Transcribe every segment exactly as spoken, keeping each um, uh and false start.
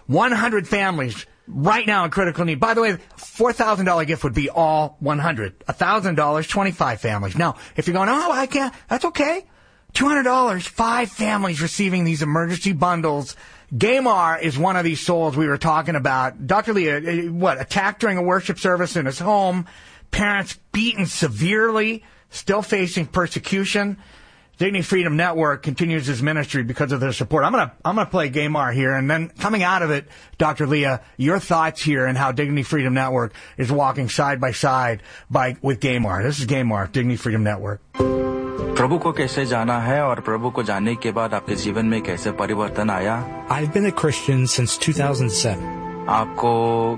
one hundred families right now in critical need. By the way, four thousand dollars gift would be all one hundred. one thousand dollars, twenty-five families. Now, if you're going, oh, I can't, that's okay. two hundred dollars, five families receiving these emergency bundles. Gamar is one of these souls we were talking about. Doctor Lee, what, attacked during a worship service in his home, parents beaten severely, still facing persecution. Dignity Freedom Network continues his ministry because of their support. I'm gonna I'm gonna play Gamar here, and then coming out of it, Doctor Leah, your thoughts here and how Dignity Freedom Network is walking side by side by with Gamar. This is Gamar, Dignity Freedom Network. प्रभु को कैसे जाना है और प्रभु को जानने के बाद आपके जीवन में कैसे परिवर्तन आया? I've been a Christian since two thousand seven. आपको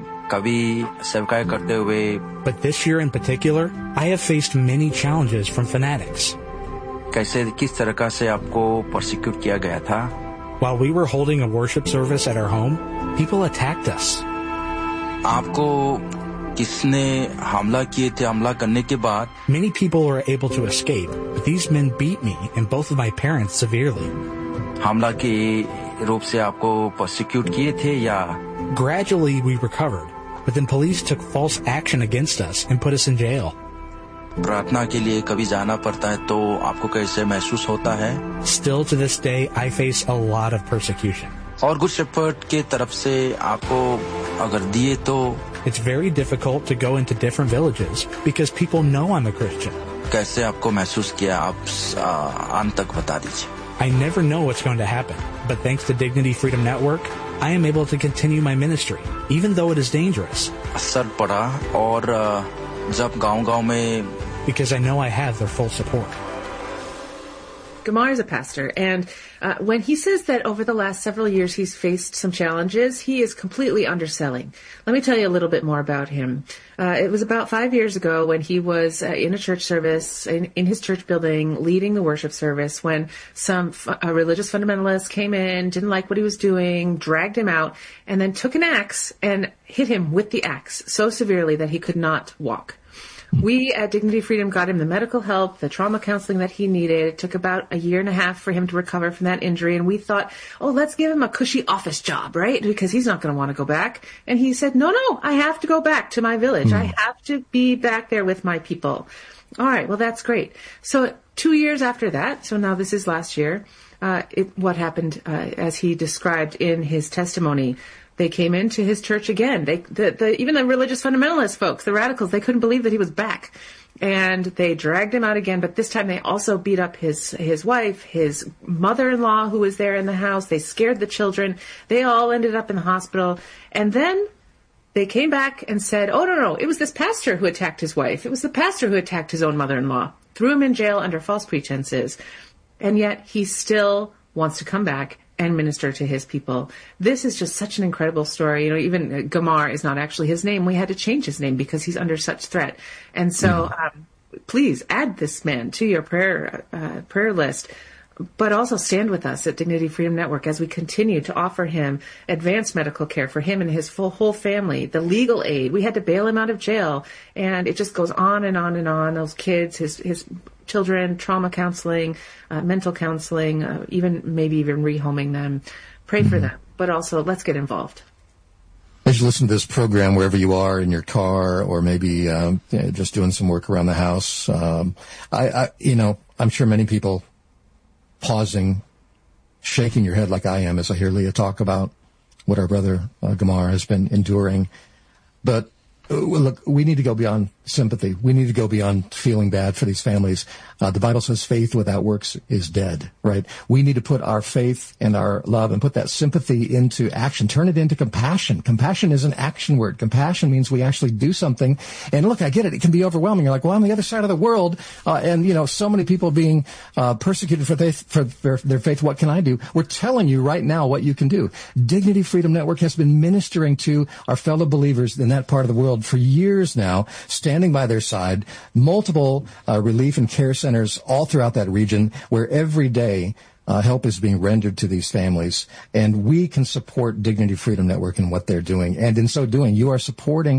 कभी सेवकाई करते हुए But this year in particular, I have faced many challenges from fanatics. कैसे किस तरह से आपको persecute किया गया था? While we were holding a worship service at our home, people attacked us. आपको किसने हमला किए थे? हमला करने के बाद Many people were able to escape, but these men beat me and both of my parents severely. हमला के रूप से आपको persecute किए थे या? Gradually we recovered, but then police took false action against us and put us in jail. प्रार्थना के लिए कभी जाना पड़ता है तो आपको कैसे महसूस होता है? Still to this day, I face a lot of persecution. और गुड शेफर्ड के तरफ से आपको अगर दिए तो It's very difficult to go into different villages because people know I'm a Christian. कैसे आपको महसूस किया आप अंत तक बता दीजिए. I never know what's going to happen, but thanks to Dignity Freedom Network, I am able to continue my ministry, even though it is dangerous. असर पड़ा और जब गांव-गांव में because I know I have their full support. Gamar is a pastor, and uh, when he says that over the last several years he's faced some challenges, he is completely underselling. Let me tell you a little bit more about him. Uh, it was about five years ago when he was uh, in a church service, in, in his church building, leading the worship service, when some f- uh, religious fundamentalists came in, didn't like what he was doing, dragged him out, and then took an axe and hit him with the axe so severely that he could not walk. We at Dignity Freedom got him the medical help, the trauma counseling that he needed. It took about a year and a half for him to recover from that injury. And we thought, oh, let's give him a cushy office job, right? Because he's not going to want to go back. And he said, no, no, I have to go back to my village. Mm. I have to be back there with my people. All right, well, that's great. So two years after that, so now this is last year, uh, it, what happened, uh, as he described in his testimony, they came into his church again. They, the, the, even the religious fundamentalist folks, the radicals, they couldn't believe that he was back. And they dragged him out again, but this time they also beat up his, his wife, his mother-in-law who was there in the house. They scared the children. They all ended up in the hospital. And then they came back and said, oh, no, no, it was this pastor who attacked his wife. It was the pastor who attacked his own mother-in-law, threw him in jail under false pretenses. And yet he still wants to come back and minister to his people. This is just such an incredible story. You know, even uh, Gamar is not actually his name. We had to change his name because he's under such threat. And so, mm. um, please add this man to your prayer uh, prayer list. But also stand with us at Dignity Freedom Network as we continue to offer him advanced medical care for him and his full whole family, the legal aid. We had to bail him out of jail, and it just goes on and on and on. Those kids, his his children, trauma counseling, uh, mental counseling, uh, even maybe even rehoming them. Pray mm-hmm. for them, but also let's get involved. As you listen to this program, wherever you are, in your car, or maybe um, you know, just doing some work around the house, um, I, I, you know, I'm sure many people pausing, shaking your head like I am as I hear Leah talk about what our brother uh, Gamar has been enduring. But uh, look, we need to go beyond sympathy. We need to go beyond feeling bad for these families. Uh, the Bible says faith without works is dead, right? We need to put our faith and our love and put that sympathy into action. Turn it into compassion. Compassion is an action word. Compassion means we actually do something. And look, I get it. It can be overwhelming. You're like, well, I'm on the other side of the world, uh, and, you know, so many people being uh, persecuted for, they, for their, their faith. What can I do? We're telling you right now what you can do. Dignity Freedom Network has been ministering to our fellow believers in that part of the world for years now, standing by their side, multiple uh, relief and care centers all throughout that region where every day uh, help is being rendered to these families. And we can support Dignity Freedom Network in what they're doing. And in so doing, you are supporting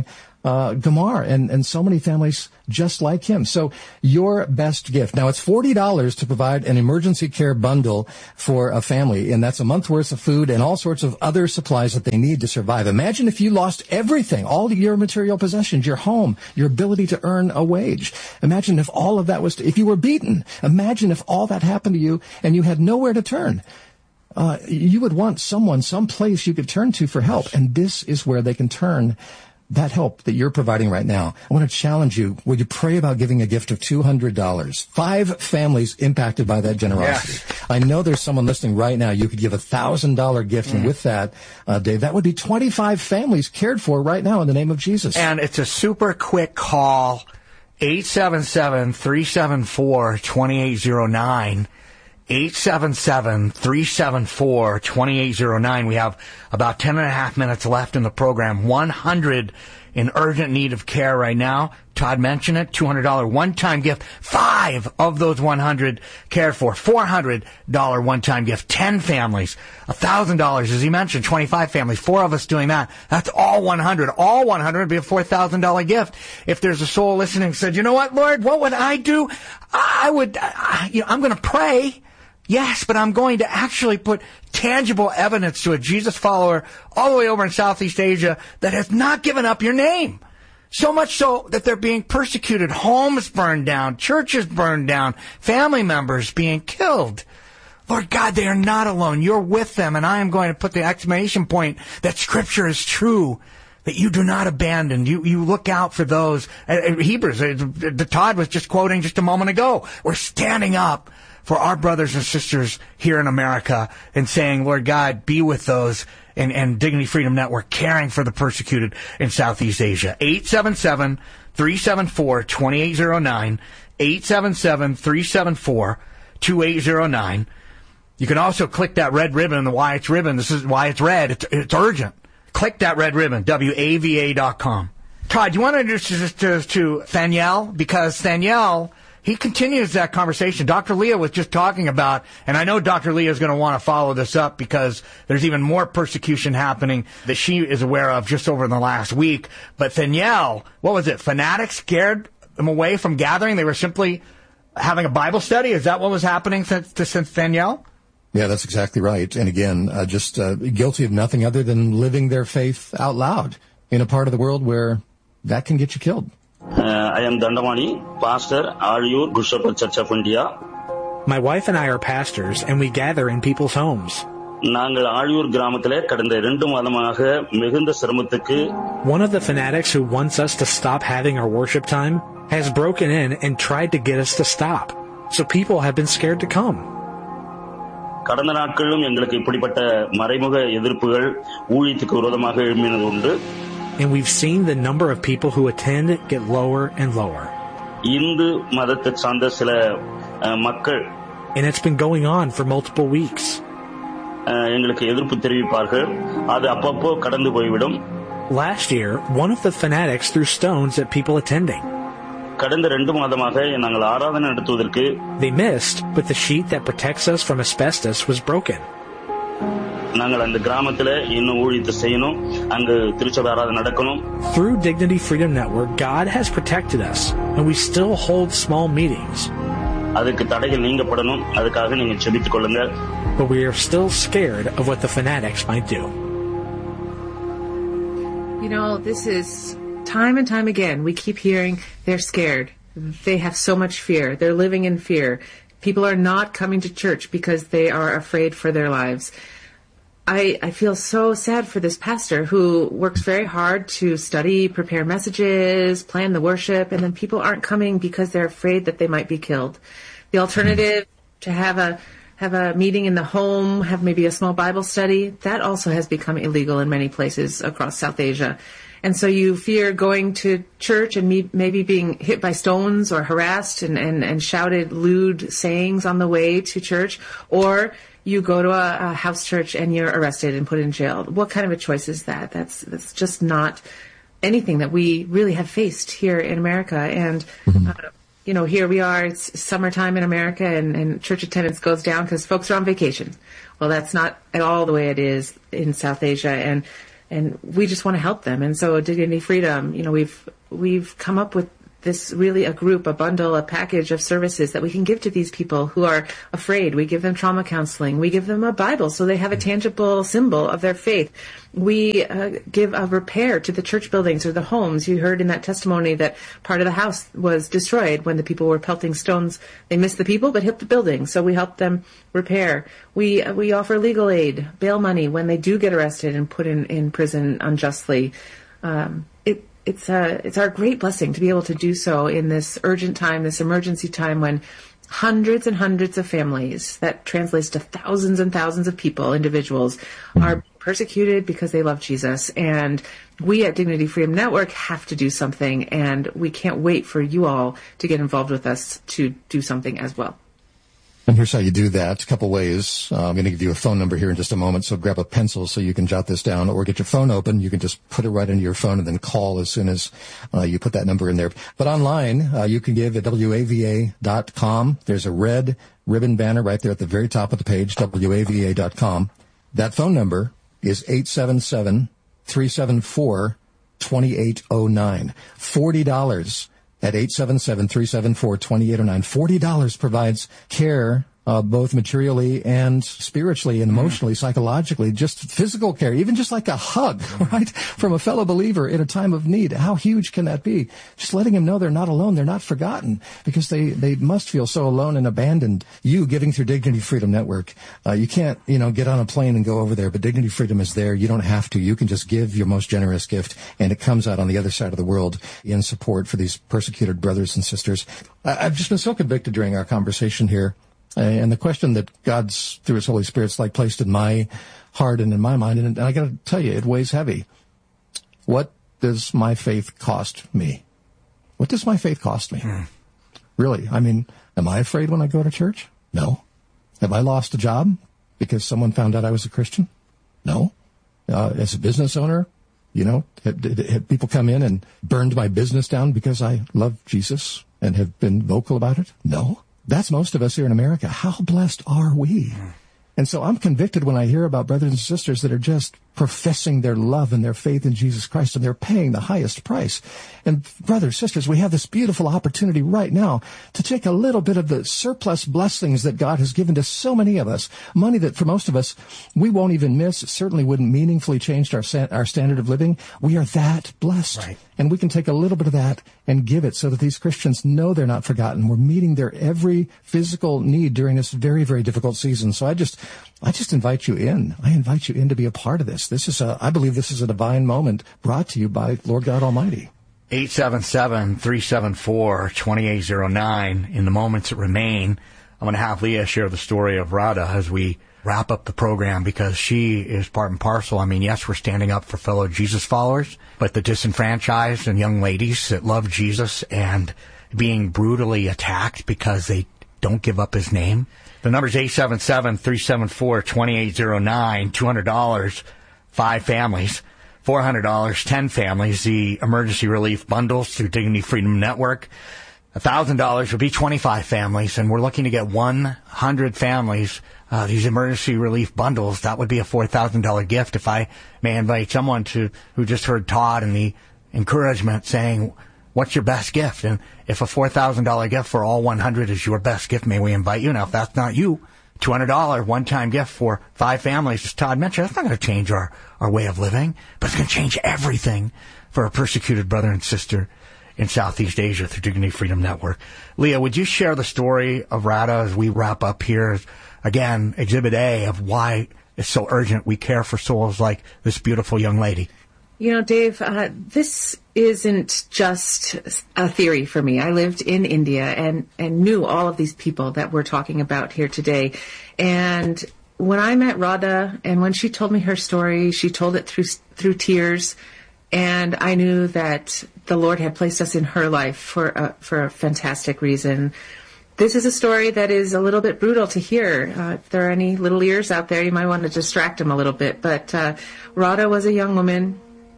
uh, Gamar and, and so many families just like him. So your best gift. Now, it's forty dollars to provide an emergency care bundle for a family, and that's a month's worth of food and all sorts of other supplies that they need to survive. Imagine if you lost everything, all your material possessions, your home, your ability to earn a wage. Imagine if all of that was, to, if you were beaten. Imagine if all that happened to you and you had nowhere to turn. Uh, you would want someone, some place you could turn to for help, and this is where they can turn that help that you're providing right now. I want to challenge you. Would you pray about giving a gift of two hundred dollars? Five families impacted by that generosity. Yes. I know there's someone listening right now. You could give a one thousand dollars gift, mm. and with that, uh, Dave, that would be twenty-five families cared for right now in the name of Jesus. And it's a super quick call, eight seven seven, three seven four, two eight zero nine. eight seven seven, three seven four, two eight zero nine. We have about ten and a half minutes left in the program. one hundred in urgent need of care right now. Todd mentioned it. two hundred dollars one-time gift. Five of those one hundred cared for. four hundred dollars one-time gift. ten families. one thousand dollars, as he mentioned, twenty-five families. Four of us doing that. That's all one hundred. All one hundred would be a four thousand dollars gift. If there's a soul listening who said, you know what, Lord, what would I do? I would, I, you know, I'm going to pray. Yes, but I'm going to actually put tangible evidence to a Jesus follower all the way over in Southeast Asia that has not given up your name. So much so that they're being persecuted, homes burned down, churches burned down, family members being killed. Lord God, they are not alone. You're with them, and I am going to put the exclamation point that Scripture is true, that you do not abandon. You you look out for those. Uh, Hebrews, uh, the Todd was just quoting just a moment ago. We're standing up for our brothers and sisters here in America and saying, Lord God, be with those, and, and Dignity Freedom Network caring for the persecuted in Southeast Asia. eight seven seven, three seven four, two eight zero nine, eight seven seven, three seven four, two eight zero nine. You can also click that red ribbon, the why it's ribbon. This is why it's red. It's, it's urgent. Click that red ribbon, W A V A dot com. Todd, do you want to introduce us to, to Thaniel? Because Thaniel, he continues that conversation. Doctor Leah was just talking about, and I know Doctor Leah is going to want to follow this up because there's even more persecution happening that she is aware of just over the last week. But Thaniel, what was it? Fanatics scared them away from gathering? They were simply having a Bible study? Is that what was happening since, to, since Thaniel? Yeah, that's exactly right. And again, uh, just uh, guilty of nothing other than living their faith out loud in a part of the world where that can get you killed. Uh, I am Dandamani, pastor, Ariyur, Good Shepherd Church of India. My wife and I are pastors, and we gather in people's homes. நாங்கள் ஆழியூர் கிராமத்திலே கடந்த இரண்டு மாதமாக மிகுந்த சிரமத்துக்கு One of the fanatics who wants us to stop having our worship time has broken in and tried to get us to stop. So people have been scared to come. கடந்த நாட்களிலும் எங்களுக்கு இப்படிப்பட்ட மறைமுக எதிர்ப்புகள் ஊழியத்துக்கு விரோதமாக எழும்பினது உண்டு. And we've seen the number of people who attend get lower and lower. Hindu மதத்தை சார்ந்த சில மக்கள், and it's been going on for multiple weeks. எங்களுக்கு எதிர்ப்பு தெரிவிப்பார்கள். அது அப்பப்போ கடந்து போய்விடும். Last year, one of the fanatics threw stones at people attending. கடந்த ரெண்டு மாதமாக நாங்கள் ஆராதனை நடத்துவதற்கு they missed, but the sheet that protects us from asbestos was broken. நாங்கள் அந்த கிராமத்துல இன்னும் ஊழியத்தை செய்யணும், அங்கு திருச்சபை ஆராதனை நடக்கணும். Through Dignity Freedom Network, God has protected us, and we still hold small meetings. அதுக்கு தடைகள் நீங்கப்படணும், அதுக்காக நீங்க ஜெபித்துக் கொள்ளுங்க. But we are still scared of what the fanatics might do. You know, this is time and time again, we keep hearing they're scared. They have so much fear. They're living in fear. People are not coming to church because they are afraid for their lives. I, I feel so sad for this pastor who works very hard to study, prepare messages, plan the worship, and then people aren't coming because they're afraid that they might be killed. The alternative to have a have a meeting in the home, have maybe a small Bible study, that also has become illegal in many places across South Asia. And so you fear going to church and me- maybe being hit by stones or harassed and, and, and shouted lewd sayings on the way to church, or you go to a, a house church and you're arrested and put in jail. What kind of a choice is that? That's that's just not anything that we really have faced here in America. And, mm-hmm. uh, you know, here we are, it's summertime in America, and, and church attendance goes down because folks are on vacation. Well, that's not at all the way it is in South Asia. And and we just want to help them. And so Dignity Freedom, you know, we've we've come up with this really a group, a bundle, a package of services that we can give to these people who are afraid. We give them trauma counseling. We give them a Bible so they have a tangible symbol of their faith. We uh, give a repair to the church buildings or the homes. You heard in that testimony that part of the house was destroyed when the people were pelting stones. They missed the people but hit the building, so we help them repair. We uh, we offer legal aid, bail money when they do get arrested and put in, in prison unjustly. Um, it It's uh, it's our great blessing to be able to do so in this urgent time, this emergency time when hundreds and hundreds of families, that translates to thousands and thousands of people, individuals, mm-hmm. are persecuted because they love Jesus. And we at Dignity Freedom Network have to do something, and we can't wait for you all to get involved with us to do something as well. And here's how you do that. A couple ways. Uh, I'm going to give you a phone number here in just a moment, so grab a pencil so you can jot this down, or get your phone open. You can just put it right into your phone and then call as soon as uh, you put that number in there. But online, uh, you can give at W A V A dot com. There's a red ribbon banner right there at the very top of the page, W A V A dot com. That phone number is eight seven seven, three seven four, two eight zero nine. forty dollars. At eight seven seven, three seven four, two eight zero nine. forty dollars provides care, uh, both materially and spiritually and emotionally, psychologically, just physical care, even just like a hug, right, from a fellow believer in a time of need. How huge can that be? Just letting them know they're not alone, they're not forgotten, because they, they must feel so alone and abandoned. You giving through Dignity Freedom Network, uh, you can't, you know, get on a plane and go over there, but Dignity Freedom is there. You don't have to. You can just give your most generous gift, and it comes out on the other side of the world in support for these persecuted brothers and sisters. I, I've just been so convicted during our conversation here. And the question that God's, through His Holy Spirit's like placed in my heart and in my mind, and I got to tell you, it weighs heavy. What does my faith cost me? What does my faith cost me? Mm. Really? I mean, am I afraid when I go to church? No. Have I lost a job because someone found out I was a Christian? No. Uh, as a business owner, you know, have, have people come in and burned my business down because I love Jesus and have been vocal about it? No. That's most of us here in America. How blessed are we? And so I'm convicted when I hear about brothers and sisters that are just professing their love and their faith in Jesus Christ, and they're paying the highest price. And brothers, sisters, we have this beautiful opportunity right now to take a little bit of the surplus blessings that God has given to so many of us, money that for most of us we won't even miss. It certainly wouldn't meaningfully change our our standard of living. We are that blessed. Right. And we can take a little bit of that and give it so that these Christians know they're not forgotten. We're meeting their every physical need during this very, very difficult season. So I just, I just invite you in. I invite you in to be a part of this. This is a, I believe this is a divine moment brought to you by Lord God Almighty. eight seven seven, three seven four, two eight zero nine. In the moments that remain, I'm going to have Leah share the story of Radha as we wrap up the program, because she is part and parcel. I mean, yes, we're standing up for fellow Jesus followers, but the disenfranchised and young ladies that love Jesus and being brutally attacked because they don't give up His name. The number is eight seven seven, three seven four, two eight zero nine. two hundred dollars, five families. four hundred dollars, ten families. The emergency relief bundles through Dignity Freedom Network. one thousand dollars would be twenty-five families, and we're looking to get one hundred families uh, these emergency relief bundles. That would be a four thousand dollars gift. If I may invite someone to who just heard Todd and the encouragement saying, what's your best gift? And if a four thousand dollars gift for all one hundred is your best gift, may we invite you? Now, if that's not you, two hundred dollars one-time gift for five families, as Todd mentioned, that's not going to change our, our way of living, but it's going to change everything for a persecuted brother and sister in Southeast Asia through Dignity Freedom Network. Leah, would you share the story of Radha as we wrap up here? Again, Exhibit A of why it's so urgent we care for souls like this beautiful young lady. You know, Dave, uh, this isn't just a theory for me. I lived in India and, and knew all of these people that we're talking about here today. And when I met Radha and when she told me her story, she told it through through tears. And I knew that the Lord had placed us in her life for a, for a fantastic reason. This is a story that is a little bit brutal to hear. Uh, if there are any little ears out there, you might want to distract them a little bit. But uh, Radha was a young woman.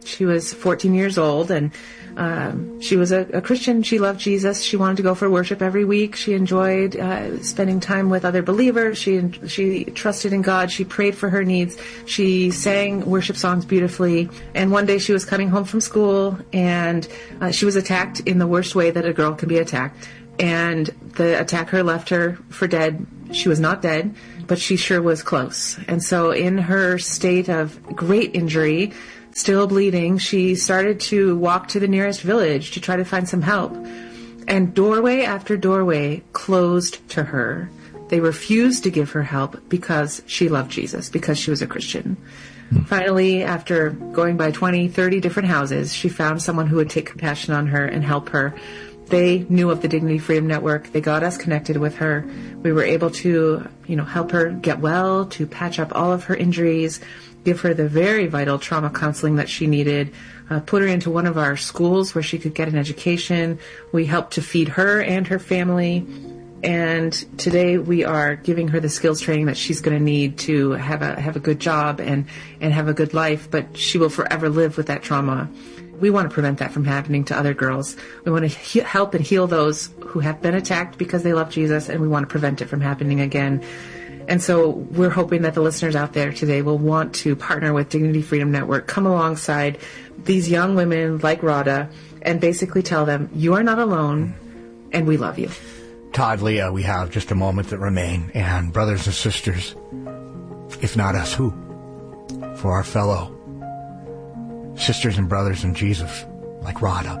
She was fourteen years old, and um, she was a, a Christian. She loved Jesus. She wanted to go for worship every week. She enjoyed uh, spending time with other believers. She she trusted in God. She prayed for her needs. She sang worship songs beautifully. And one day she was coming home from school, and uh, she was attacked in the worst way that a girl can be attacked. And the attacker left her for dead. She was not dead, but she sure was close. And so in her state of great injury, still bleeding, she started to walk to the nearest village to try to find some help. And doorway after doorway closed to her. They refused to give her help because she loved Jesus, because she was a Christian. Hmm. Finally, after going by twenty, thirty different houses, she found someone who would take compassion on her and help her. They knew of the Dignity Freedom Network. They got us connected with her. We were able to, you know, help her get well, to patch up all of her injuries, give her the very vital trauma counseling that she needed, uh, put her into one of our schools where she could get an education. We helped to feed her and her family. And today we are giving her the skills training that she's going to need to have a have a good job and, and have a good life, but she will forever live with that trauma. We want to prevent that from happening to other girls. We want to he- help and heal those who have been attacked because they love Jesus, and we want to prevent it from happening again. And so we're hoping that the listeners out there today will want to partner with Dignity Freedom Network, come alongside these young women like Radha, and basically tell them, you are not alone, and we love you. Todd, Leah, we have just a moment that remain. And brothers and sisters, if not us, who? For our fellow sisters and brothers in Jesus, like Radha.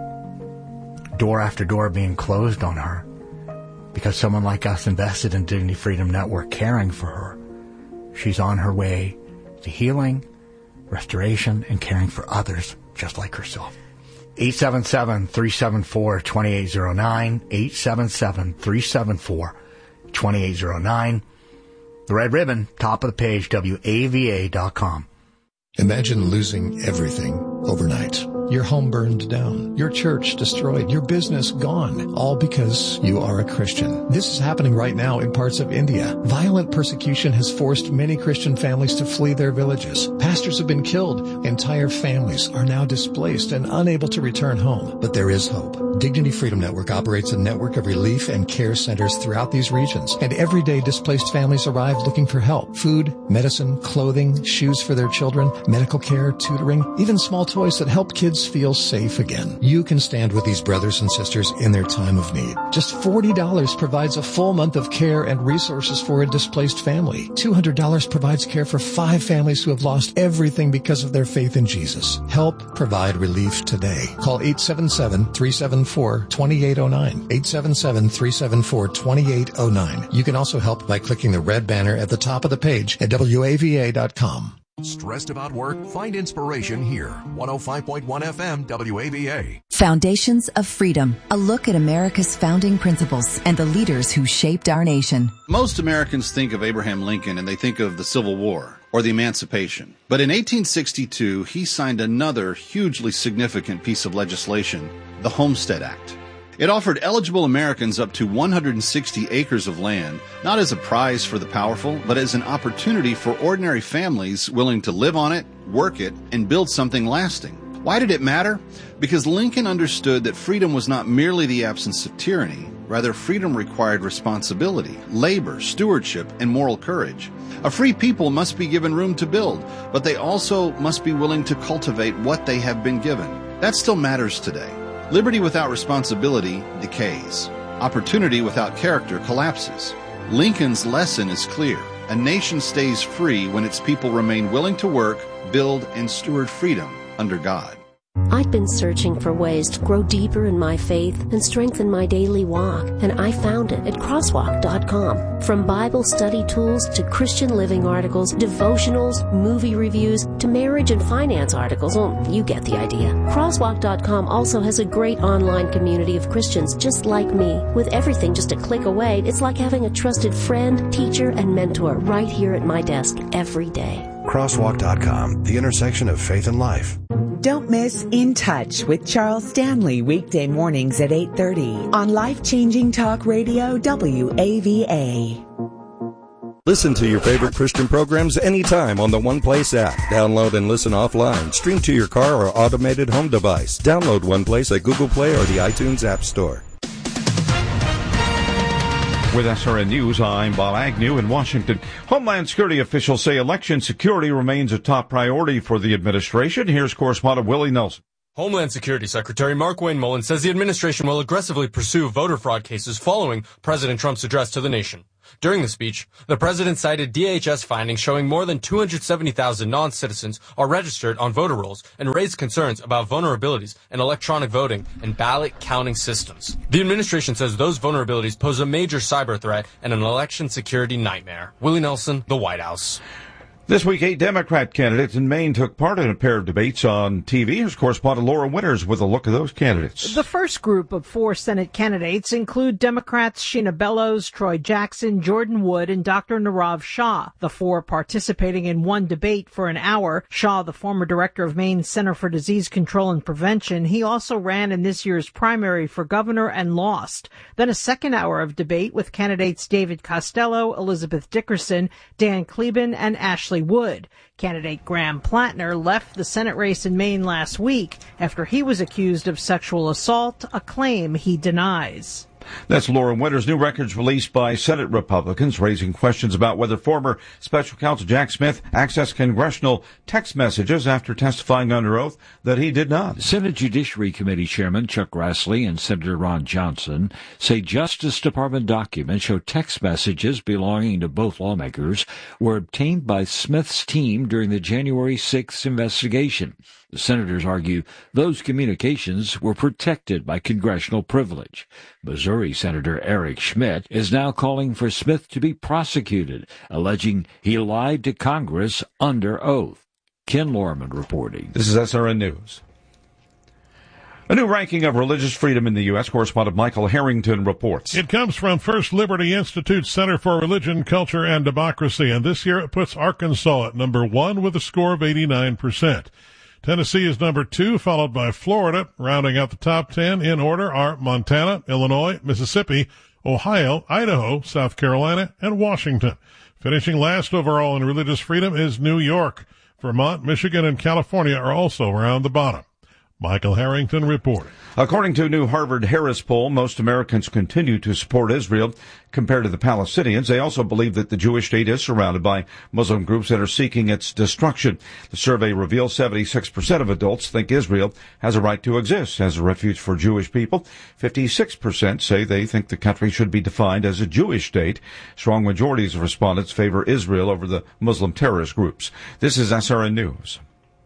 Door after door being closed on her because someone like us invested in Dignity Freedom Network, caring for her. She's on her way to healing, restoration, and caring for others just like herself. eight seven seven, three seven four, two eight zero nine, eight seven seven, three seven four, two eight zero nine. The Red Ribbon, top of the page, W A V A dot com. Imagine losing everything overnight. Your home burned down, your church destroyed, your business gone, all because you are a Christian. This is happening right now in parts of India. Violent persecution has forced many Christian families to flee their villages. Pastors have been killed. Entire families are now displaced and unable to return home. But there is hope. Dignity Freedom Network operates a network of relief and care centers throughout these regions. And every day displaced families arrive looking for help. Food, medicine, clothing, shoes for their children, medical care, tutoring, even small toys that help kids feel safe again. You can stand with these brothers and sisters in their time of need. Just forty dollars provides a full month of care and resources for a displaced family. two hundred dollars provides care for five families who have lost everything because of their faith in Jesus. Help provide relief today. Call eight seven seven, three seven four, two eight zero nine. eight seven seven, three seven four, two eight zero nine. You can also help by clicking the red banner at the top of the page at W A V A dot com. Stressed about work? Find inspiration here. one oh five point one F M W A V A. Foundations of Freedom. A look at America's founding principles and the leaders who shaped our nation. Most Americans think of Abraham Lincoln and they think of the Civil War or the Emancipation. But in eighteen sixty-two, he signed another hugely significant piece of legislation, the Homestead Act. It offered eligible Americans up to one hundred sixty acres of land, not as a prize for the powerful, but as an opportunity for ordinary families willing to live on it, work it, and build something lasting. Why did it matter? Because Lincoln understood that freedom was not merely the absence of tyranny. Rather, freedom required responsibility, labor, stewardship, and moral courage. A free people must be given room to build, but they also must be willing to cultivate what they have been given. That still matters today. Liberty without responsibility decays. Opportunity without character collapses. Lincoln's lesson is clear. A nation stays free when its people remain willing to work, build, and steward freedom under God. I'd been searching for ways to grow deeper in my faith and strengthen my daily walk, and I found it at crosswalk dot com. From Bible study tools to Christian living articles, devotionals, movie reviews, to marriage and finance articles, well, you get the idea. crosswalk dot com also has a great online community of Christians just like me. With everything just a click away, it's like having a trusted friend, teacher, and mentor right here at my desk every day. crosswalk dot com, the intersection of faith and life. Don't miss In Touch with Charles Stanley weekday mornings at eight thirty on Life Changing Talk Radio W A V A. Listen to your favorite Christian programs anytime on the One Place app. Download and listen offline. Stream to your car or automated home device. Download One Place at Google Play or the iTunes App Store. With S R N News, I'm Bob Agnew in Washington. Homeland Security officials say election security remains a top priority for the administration. Here's correspondent Willie Nelson. Homeland Security Secretary Markwayne Mullin says the administration will aggressively pursue voter fraud cases following President Trump's address to the nation. During the speech, the president cited D H S findings showing more than two hundred seventy thousand non-citizens are registered on voter rolls and raised concerns about vulnerabilities in electronic voting and ballot counting systems. The administration says those vulnerabilities pose a major cyber threat and an election security nightmare. Willie Nelson, the White House. This week, eight Democrat candidates in Maine took part in a pair of debates on T V. Here's correspondent Laura Winters with a look at those candidates. The first group of four Senate candidates include Democrats Sheena Bellows, Troy Jackson, Jordan Wood, and Doctor Nirav Shah. The four participating in one debate for an hour. Shah, the former director of Maine's Center for Disease Control and Prevention, he also ran in this year's primary for governor and lost. Then a second hour of debate with candidates David Costello, Elizabeth Dickerson, Dan Kleben, and Ashley Wood. Candidate Graham Plattner left the Senate race in Maine last week after he was accused of sexual assault, a claim he denies. That's Laura Winters. New records released by Senate Republicans raising questions about whether former Special Counsel Jack Smith accessed congressional text messages after testifying under oath that he did not. Senate Judiciary Committee Chairman Chuck Grassley and Senator Ron Johnson say Justice Department documents show text messages belonging to both lawmakers were obtained by Smith's team during the January sixth investigation. The senators argue those communications were protected by congressional privilege. Missouri Senator Eric Schmidt is now calling for Smith to be prosecuted, alleging he lied to Congress under oath. Ken Lorman reporting. This is S R N News. A new ranking of religious freedom in the U S. Correspondent Michael Harrington reports. It comes from First Liberty Institute Center for Religion, Culture, and Democracy, and this year it puts Arkansas at number one with a score of eighty-nine percent. Tennessee is number two, followed by Florida. Rounding out the top ten in order are Montana, Illinois, Mississippi, Ohio, Idaho, South Carolina, and Washington. Finishing last overall in religious freedom is New York. Vermont, Michigan, and California are also around the bottom. Michael Harrington reporting. According to a new Harvard-Harris poll, most Americans continue to support Israel compared to the Palestinians. They also believe that the Jewish state is surrounded by Muslim groups that are seeking its destruction. The survey reveals seventy-six percent of adults think Israel has a right to exist as a refuge for Jewish people. fifty-six percent say they think the country should be defined as a Jewish state. Strong majorities of respondents favor Israel over the Muslim terrorist groups. This is S R N News.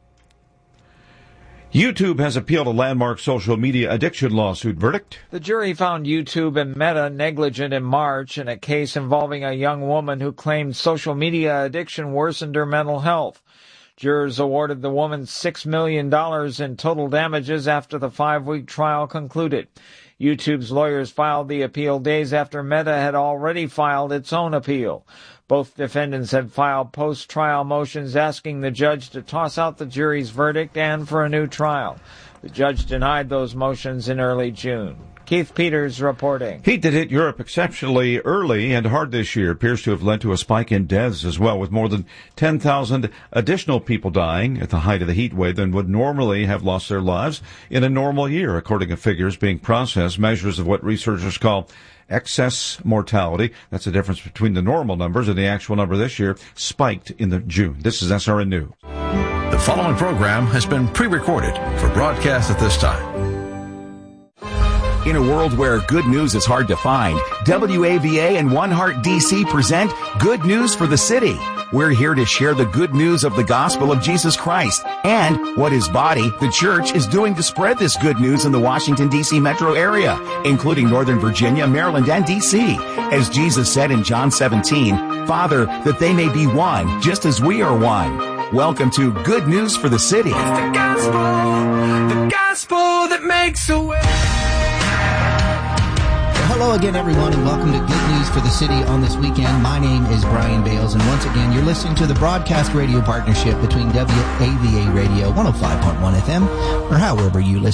YouTube has appealed a landmark social media addiction lawsuit verdict. The jury found YouTube and Meta negligent in March in a case involving a young woman who claimed social media addiction worsened her mental health. Jurors awarded the woman six million dollars in total damages after the five-week trial concluded. YouTube's lawyers filed the appeal days after Meta had already filed its own appeal. Both defendants had filed post-trial motions asking the judge to toss out the jury's verdict and for a new trial. The judge denied those motions in early June. Keith Peters reporting. Heat that hit Europe exceptionally early and hard this year appears to have led to a spike in deaths as well, with more than ten thousand additional people dying at the height of the heat wave than would normally have lost their lives in a normal year, according to figures being processed, measures of what researchers call excess mortality. That's the difference between the normal numbers and the actual number this year, spiked in the June. This is S R N News. The following program has been pre-recorded for broadcast at this time. In a world where good news is hard to find, W A V A and One Heart D C present Good News for the City. We're here to share the good news of the gospel of Jesus Christ and what his body, the church, is doing to spread this good news in the Washington, D C metro area, including Northern Virginia, Maryland, and D C. As Jesus said in John seventeen, Father, that they may be one, just as we are one. Welcome to Good News for the City. It's the gospel, the gospel that makes a way. Hello again, everyone, and welcome to Good News for the City on this weekend. My name is Brian Bales, and once again, you're listening to the broadcast radio partnership between W A V A Radio, one oh five point one F M, or however you listen,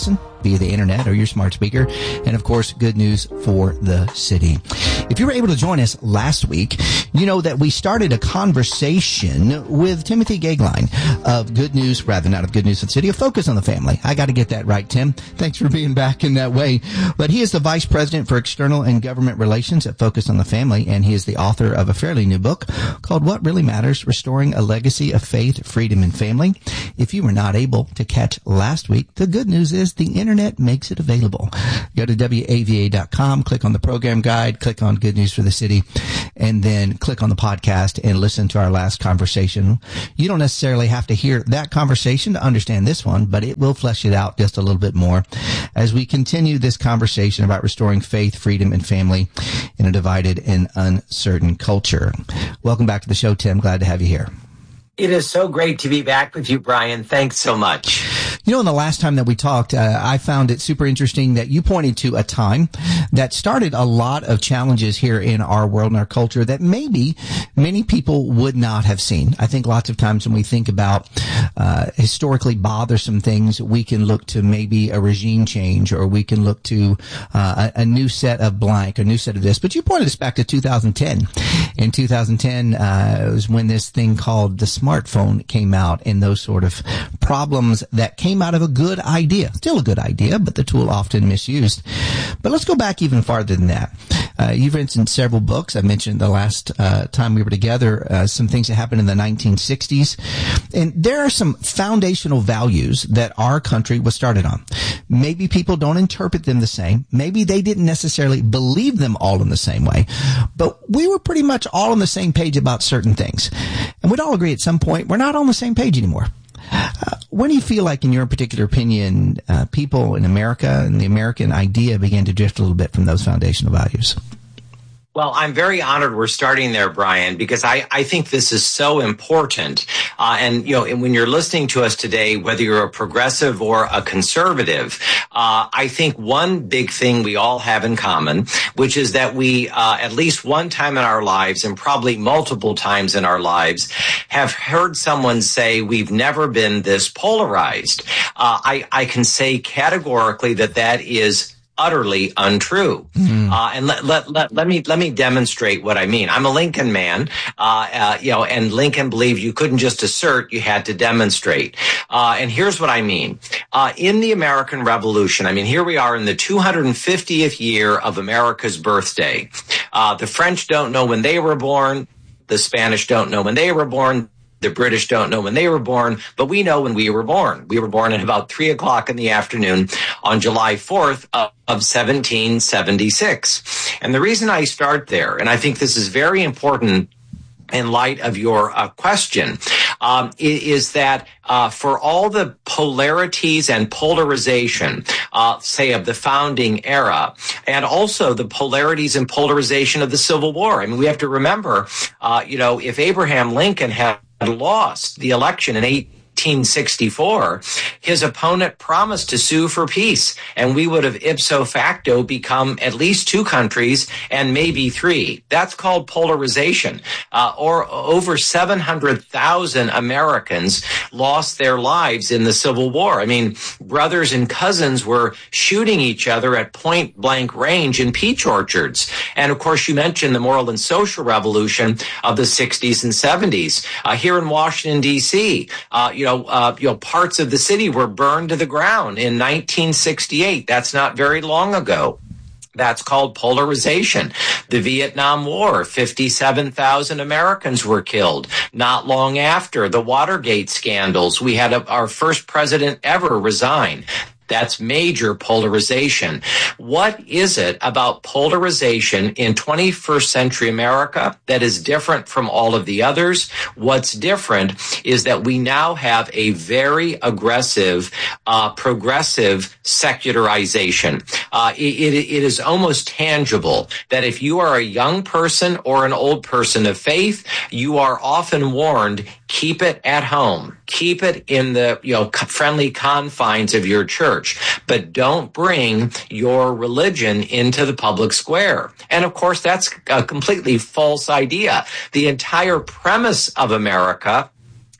via the internet or your smart speaker. And of course, Good News for the City. If you were able to join us last week, you know that we started a conversation with Timothy Gagline of Good News, rather not of Good News for the City, of Focus on the Family. I got to get that right, Tim. Thanks for being back in that way. But he is the Vice President for External and Government Relations at Focus on the Family, and he is the author of a fairly new book called What Really Matters, Restoring a Legacy of Faith, Freedom, and Family. If you were not able to catch last week, the good news is the internet makes it available. Go to W A V A dot com, click on the program guide, click on Good News for the City, and then click on the podcast and listen to our last conversation. You don't necessarily have to hear that conversation to understand this one, but it will flesh it out just a little bit more as we continue this conversation about restoring faith, freedom, and family in a divided and uncertain culture. Welcome back to the show, Tim. Glad to have you here. It is so great to be back with you, Brian. Thanks so much. You know, in the last time that we talked, uh, I found it super interesting that you pointed to a time that started a lot of challenges here in our world and our culture that maybe many people would not have seen. I think lots of times when we think about uh, historically bothersome things, we can look to maybe a regime change, or we can look to uh, a, a new set of blank, a new set of this. But you pointed us back to two thousand ten. In two thousand ten, uh, it was when this thing called the smartphone came out, and those sort of problems that came out of a good idea. Still a good idea, but the tool often misused. But let's go back even farther than that. Uh, you've written several books. I mentioned the last uh, time we were together, uh, some things that happened in the nineteen sixties. And there are some foundational values that our country was started on. Maybe people don't interpret them the same. Maybe they didn't necessarily believe them all in the same way. But we were pretty much all on the same page about certain things. And we'd all agree at some point we're not on the same page anymore. Uh, when do you feel like, in your particular opinion, uh, people in America and the American idea began to drift a little bit from those foundational values? Well, I'm very honored we're starting there, Brian, because I, I think this is so important. Uh, and, you know, when you're listening to us today, whether you're a progressive or a conservative, uh, I think one big thing we all have in common, which is that we, uh, at least one time in our lives, and probably multiple times in our lives, have heard someone say we've never been this polarized. Uh, I, I can say categorically that that is utterly untrue. Mm. Uh, and let, let, let, let me, let me demonstrate what I mean. I'm a Lincoln man, uh, uh, you know, and Lincoln believed you couldn't just assert, you had to demonstrate. Uh, and here's what I mean. Uh, in the American Revolution, I mean, here we are in the two hundred fiftieth year of America's birthday. Uh, the French don't know when they were born. The Spanish don't know when they were born. The British don't know when they were born, but we know when we were born. We were born at about three o'clock in the afternoon on July fourth of, of seventeen seventy-six. And the reason I start there, and I think this is very important in light of your uh, question, um, is that uh, for all the polarities and polarization, uh, say, of the founding era, and also the polarities and polarization of the Civil War. I mean, we have to remember, uh, you know, if Abraham Lincoln had lost the election in eighteen sixty-four, his opponent promised to sue for peace, and we would have ipso facto become at least two countries and maybe three. That's called polarization. Uh, or over seven hundred thousand Americans lost their lives in the Civil War. I mean, brothers and cousins were shooting each other at point blank range in peach orchards. And of course, you mentioned the moral and social revolution of the sixties and seventies. Uh, here in Washington, D C, uh, you know, uh, you know, parts of the city were burned to the ground in nineteen sixty-eight. That's not very long ago. That's called polarization. The Vietnam War, fifty-seven thousand Americans were killed. Not long after the Watergate scandals, we had a, our first president ever resign. That's major polarization. What is it about polarization in twenty-first century America that is different from all of the others? What's different is that we now have a very aggressive, uh, progressive secularization. Uh, it, it, it is almost tangible that if you are a young person or an old person of faith, you are often warned, keep it at home. Keep it in the, you know, friendly confines of your church, but don't bring your religion into the public square. And of course, that's a completely false idea. The entire premise of America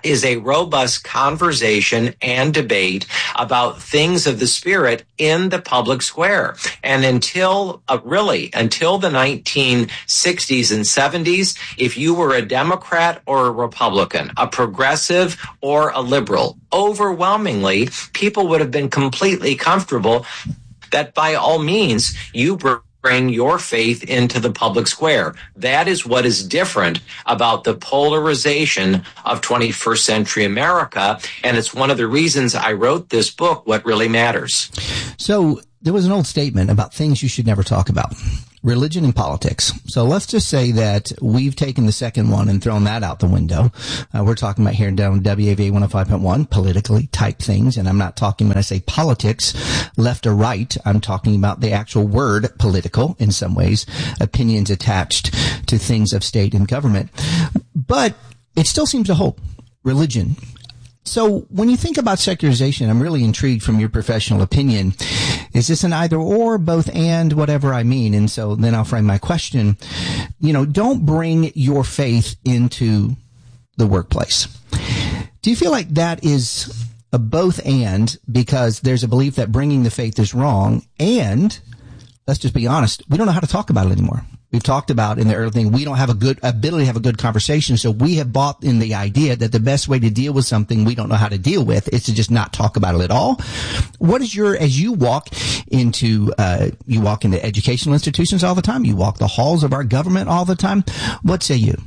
is a robust conversation and debate about things of the spirit in the public square. And until, uh, really, until the nineteen sixties and seventies, if you were a Democrat or a Republican, a progressive or a liberal, overwhelmingly, people would have been completely comfortable that by all means, you bring bring your faith into the public square. That is what is different about the polarization of twenty-first century America. And it's one of the reasons I wrote this book, What Really Matters. So there was an old statement about things you should never talk about. Religion and politics. So let's just say that we've taken the second one and thrown that out the window. Uh, we're talking about here down W A V A one oh five point one, politically type things. And I'm not talking, when I say politics, left or right, I'm talking about the actual word political in some ways, opinions attached to things of state and government. But it still seems to hold. Religion. So when you think about secularization, I'm really intrigued from your professional opinion. Is this an either or, both and, whatever I mean? And so then I'll frame my question. You know, don't bring your faith into the workplace. Do you feel like that is a both and, because there's a belief that bringing the faith is wrong, and let's just be honest, we don't know how to talk about it anymore. We've talked about in the early thing, we don't have a good ability to have a good conversation. So we have bought in the idea that the best way to deal with something we don't know how to deal with is to just not talk about it at all. What is your, as you walk into, uh, you walk into educational institutions all the time, you walk the halls of our government all the time, what say you?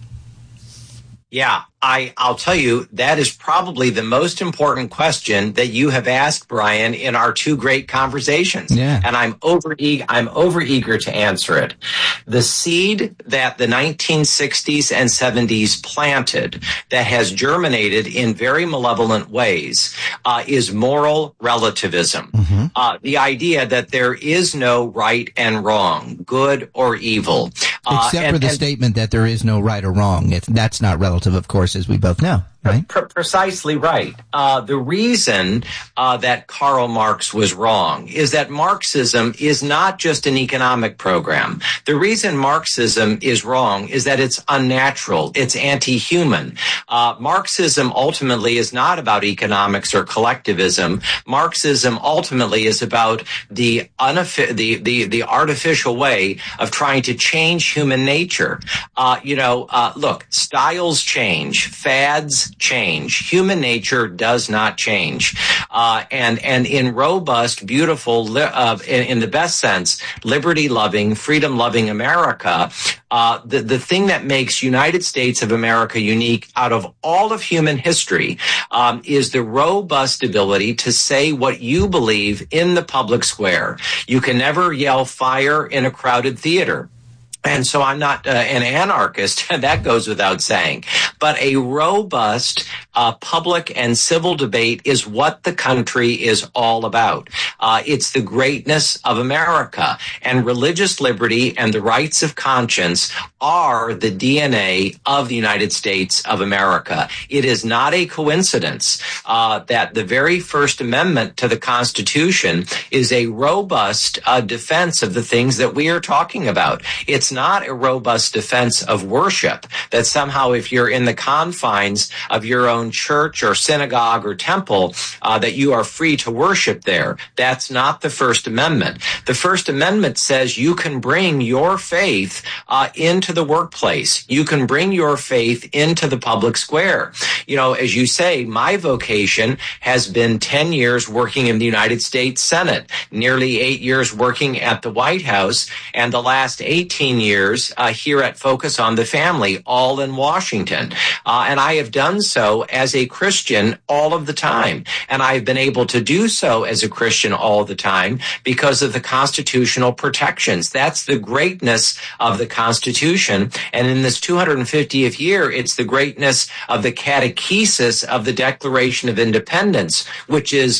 Yeah, I, I'll tell you, that is probably the most important question that you have asked, Brian, in our two great conversations. Yeah. And I'm over eager, I'm over eager to answer it. The seed that the nineteen sixties and seventies planted that has germinated in very malevolent ways uh, is moral relativism. Mm-hmm. Uh, the idea that there is no right and wrong, good or evil. Uh, Except and, for the and, statement that there is no right or wrong. If that's not relative, of course, as we both know. Right? Pre- precisely right. Uh, the reason uh, that Karl Marx was wrong is that Marxism is not just an economic program. The reason Marxism is wrong is that it's unnatural. It's anti-human. Uh, Marxism ultimately is not about economics or collectivism. Marxism ultimately is about the, unaffi- the, the, the artificial way of trying to change human nature. Uh, you know, uh, look, styles change, fads change. Human nature does not change. Uh, and, and in robust, beautiful, li- uh, in, in the best sense, liberty-loving, freedom-loving America, uh, the, the thing that makes United States of America unique out of all of human history, um, is the robust ability to say what you believe in the public square. You can never yell fire in a crowded theater. And so I'm not uh, an anarchist, that goes without saying. But a robust uh, public and civil debate is what the country is all about. Uh, it's the greatness of America. And religious liberty and the rights of conscience are the D N A of the United States of America. It is not a coincidence uh, that the very First Amendment to the Constitution is a robust uh, defense of the things that we are talking about. It's not a robust defense of worship, that somehow if you're in the confines of your own church or synagogue or temple, uh, that you are free to worship there. That's not the First Amendment. The First Amendment says you can bring your faith uh, into the workplace. You can bring your faith into the public square. You know, as you say, my vocation has been ten years working in the United States Senate, nearly eight years working at the White House, and the last eighteen years uh, here at Focus on the Family, all in Washington. Uh, and I have done so as a Christian all of the time. And I've been able to do so as a Christian all the time because of the constitutional protections. That's the greatness of the Constitution. And in this two hundred fiftieth year, it's the greatness of the catechesis of the Declaration of Independence, which is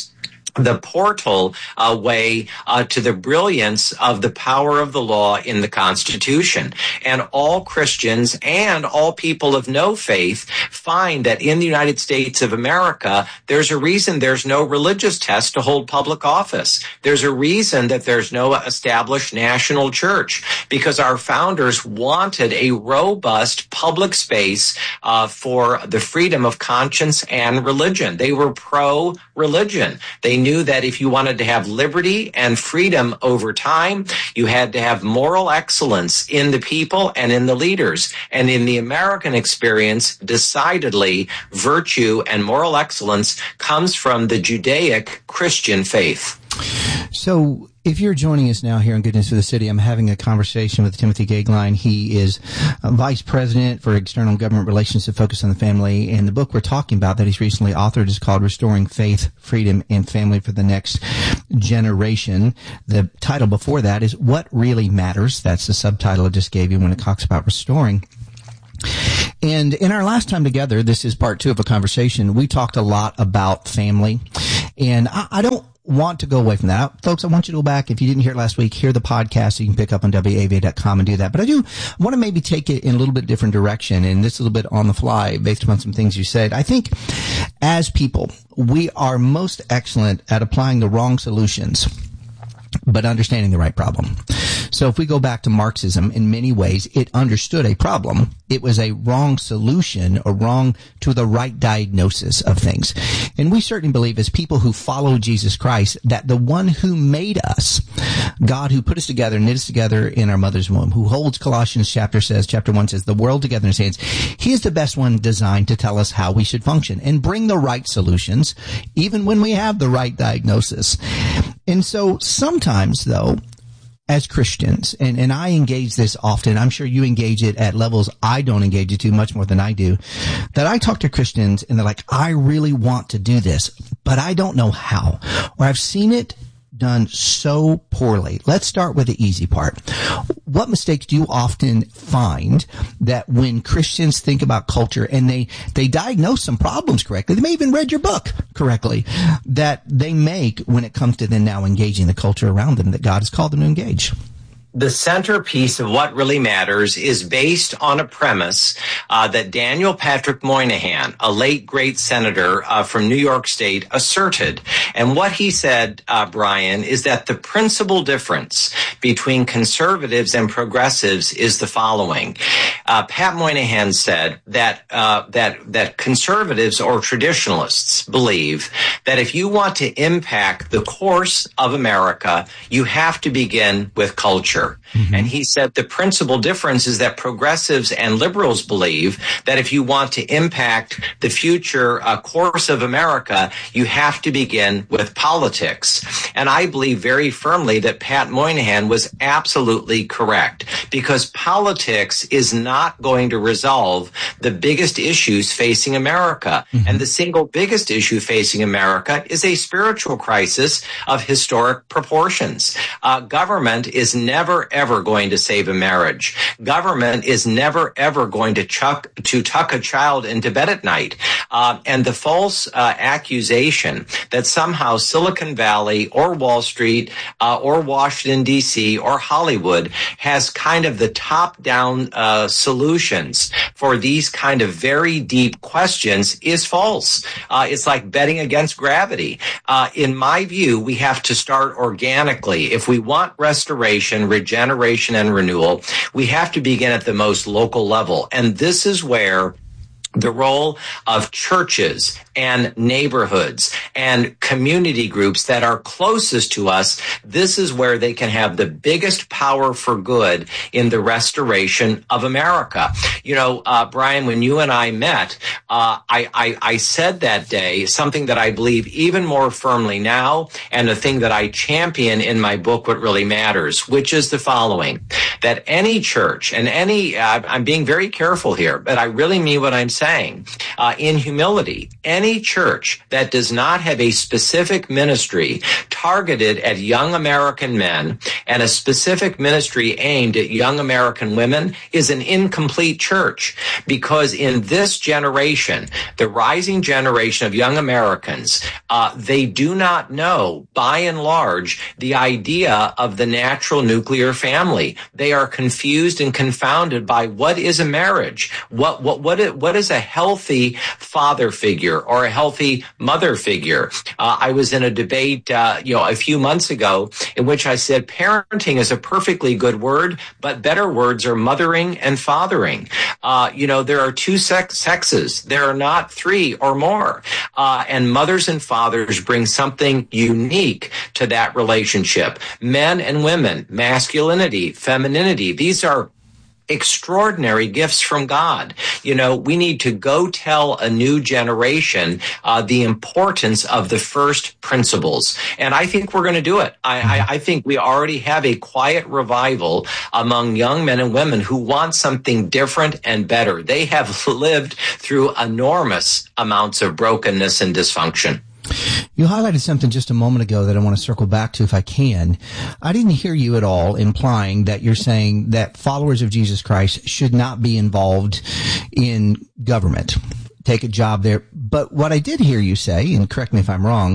the portal uh, way uh, to the brilliance of the power of the law in the Constitution. And all Christians and all people of no faith find that in the United States of America, there's a reason there's no religious test to hold public office. There's a reason that there's no established national church, because our founders wanted a robust public space uh, for the freedom of conscience and religion. They were pro-religion. They knew that if you wanted to have liberty and freedom over time, you had to have moral excellence in the people and in the leaders. And in the American experience, decidedly, virtue and moral excellence comes from the Judaic Christian faith. So if you're joining us now here on Good News for the City, I'm having a conversation with Timothy Goeglein. He is uh, Vice President for External Government Relations to Focus on the Family. And the book we're talking about that he's recently authored is called Restoring Faith, Freedom, and Family for the Next Generation. The title before that is What Really Matters. That's the subtitle I just gave you when it talks about restoring. And in our last time together, this is part two of a conversation, we talked a lot about family. And I, I don't want to go away from that. Folks, I want you to go back. If you didn't hear it last week, hear the podcast. You can pick up on W A V A dot com and do that. But I do want to maybe take it in a little bit different direction, and this a little bit on the fly based upon some things you said. I think as people, we are most excellent at applying the wrong solutions, but understanding the right problem. So if we go back to Marxism, in many ways, it understood a problem. It was a wrong solution or wrong to the right diagnosis of things. And we certainly believe as people who follow Jesus Christ that the one who made us, God who put us together, knit us together in our mother's womb, who holds Colossians chapter says, chapter one says, the world together in his hands, he is the best one designed to tell us how we should function and bring the right solutions, even when we have the right diagnosis. And so sometimes, though, as Christians, and, and I engage this often, I'm sure you engage it at levels I don't engage it to much more than I do, that I talk to Christians and they're like, I really want to do this, but I don't know how, or I've seen it done so poorly. Let's start with the easy part. What mistakes do you often find that when Christians think about culture and they, they diagnose some problems correctly, they may even read your book correctly, that they make when it comes to then now engaging the culture around them that God has called them to engage? The centerpiece of What Really Matters is based on a premise uh, that Daniel Patrick Moynihan, a late great senator uh, from New York State, asserted. And what he said, uh, Brian, is that the principal difference between conservatives and progressives is the following. Uh, Pat Moynihan said that uh, that that conservatives or traditionalists believe that if you want to impact the course of America, you have to begin with culture. Mm-hmm. And he said the principal difference is that progressives and liberals believe that if you want to impact the future uh, course of America, you have to begin with politics. And I believe very firmly that Pat Moynihan was absolutely correct, because politics is not going to resolve the biggest issues facing America. Mm-hmm. And the single biggest issue facing America is a spiritual crisis of historic proportions. Uh, government is never ever going to save a marriage. Government is never ever going to chuck to tuck a child into bed at night. Uh, and the false uh, accusation that somehow Silicon Valley or Wall Street uh, or Washington, D C or Hollywood has kind of the top-down uh, solutions for these kind of very deep questions is false. Uh, it's like betting against gravity. Uh, in my view, we have to start organically. If we want restoration, regeneration, and renewal, we have to begin at the most local level. And this is where the role of churches and neighborhoods and community groups that are closest to us, this is where they can have the biggest power for good in the restoration of America. You know, uh, Brian, when you and I met, uh, I, I, I said that day something that I believe even more firmly now, and the thing that I champion in my book, What Really Matters, which is the following, that any church and any, uh, I'm being very careful here, but I really mean what I'm saying. saying, uh, in humility, any church that does not have a specific ministry targeted at young American men and a specific ministry aimed at young American women is an incomplete church, because in this generation, the rising generation of young Americans, uh, they do not know, by and large, the idea of the natural nuclear family. They are confused and confounded by what is a marriage, what what what is, what is a healthy father figure or a healthy mother figure. Uh, I was in a debate, uh, you know, a few months ago in which I said parenting is a perfectly good word, but better words are mothering and fathering. Uh, you know, there are two sex- sexes. There are not three or more. Uh, and mothers and fathers bring something unique to that relationship. Men and women, masculinity, femininity, these are extraordinary gifts from God. You know, we need to go tell a new generation uh, the importance of the first principles. And I think we're going to do it. I, I, I think we already have a quiet revival among young men and women who want something different and better. They have lived through enormous amounts of brokenness and dysfunction. You highlighted something just a moment ago that I want to circle back to if I can. I didn't hear you at all implying that you're saying that followers of Jesus Christ should not be involved in government, take a job there. But what I did hear you say, and correct me if I'm wrong,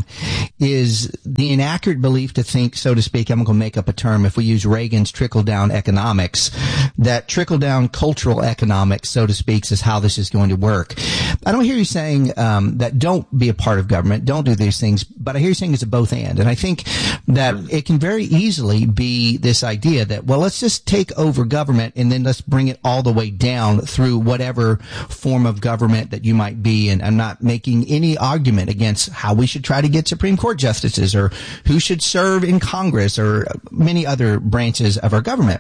is the inaccurate belief to think, so to speak, I'm going to make up a term, if we use Reagan's trickle-down economics, that trickle-down cultural economics, so to speak, is how this is going to work. I don't hear you saying um, that don't be a part of government, don't do these things, but I hear you saying it's a both and. And I think that it can very easily be this idea that, well, let's just take over government and then let's bring it all the way down through whatever form of government that you might be in. I'm not making any argument against how we should try to get Supreme Court justices or who should serve in Congress or many other branches of our government.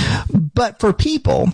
But for people,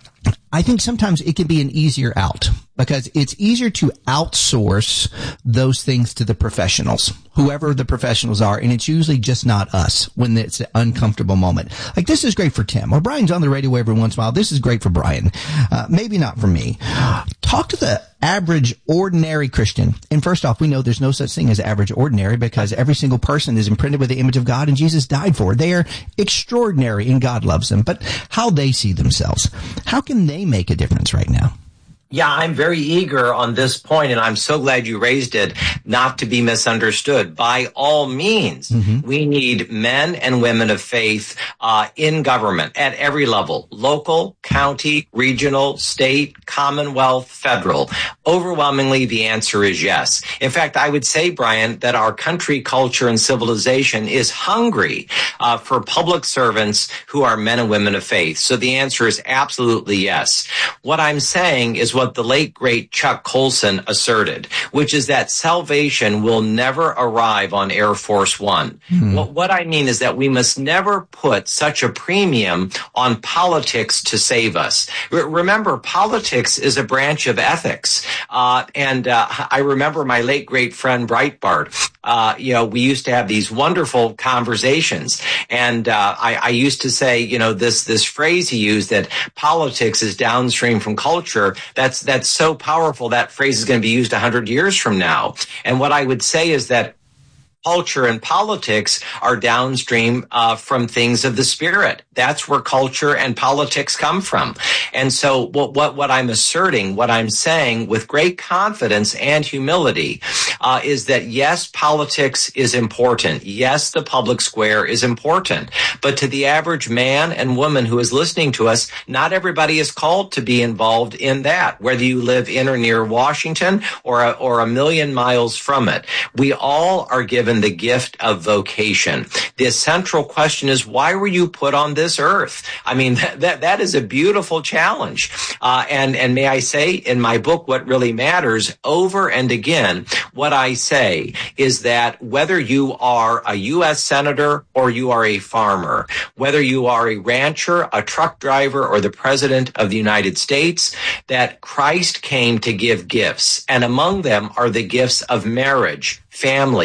I think sometimes it can be an easier out because it's easier to outsource those things to the professionals, whoever the professionals are. And it's usually just not us when it's an uncomfortable moment. Like, this is great for Tim, or Brian's on the radio every once in a while. This is great for Brian. Uh, maybe not for me. Talk to the average ordinary Christian. And first off, we know there's no such thing as average ordinary because every single person is imprinted with the image of God and Jesus died for. They are extraordinary and God loves them. But how they see themselves, how can they make a difference right now? Yeah, I'm very eager on this point, and I'm so glad you raised it, not to be misunderstood. By all means, mm-hmm. we need men and women of faith uh, in government at every level, local, county, regional, state, commonwealth, federal. Overwhelmingly, the answer is yes. In fact, I would say, Brian, that our country, culture, and civilization is hungry uh, for public servants who are men and women of faith. So the answer is absolutely yes. What I'm saying is what what the late, great Chuck Colson asserted, which is that salvation will never arrive on Air Force One. Hmm. What, what I mean is that we must never put such a premium on politics to save us. R- remember, politics is a branch of ethics. Uh, and uh, I remember my late, great friend Breitbart. Uh, you know, we used to have these wonderful conversations. And uh, I, I used to say, you know, this this phrase he used, that politics is downstream from culture. That's that's so powerful. That phrase is going to be used a hundred years from now. And what I would say is that culture and politics are downstream uh, from things of the spirit. That's where culture and politics come from. And so what, what, what I'm asserting, what I'm saying with great confidence and humility uh, is that, yes, politics is important. Yes, the public square is important. But to the average man and woman who is listening to us, not everybody is called to be involved in that, whether you live in or near Washington or a, or a million miles from it. We all are given the gift of vocation. The central question is, why were you put on this earth? I mean, that that, that is a beautiful challenge. Uh, and, and may I say, in my book, What Really Matters, over and again, what I say is that whether you are a U S senator or you are a farmer, whether you are a rancher, a truck driver, or the president of the United States, that Christ came to give gifts. And among them are the gifts of marriage, family,